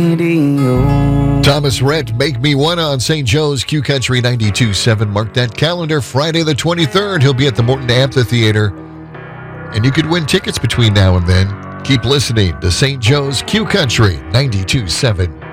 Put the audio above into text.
Thomas Rhett, Make Me Wanna on St. Joe's Q Country 92.7. Mark that calendar. Friday the 23rd, he'll be at the Morton Amphitheater. And you could win tickets between now and then. Keep listening to St. Joe's Q Country 92.7.